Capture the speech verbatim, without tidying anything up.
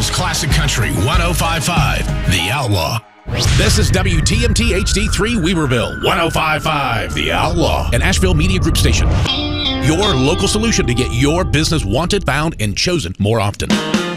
Asheville's classic country, one oh five point five, The Outlaw. This is W T M T H D three Weaverville, one oh five point five, The Outlaw, an Asheville Media Group station. Your local solution to get your business wanted, found, and chosen more often.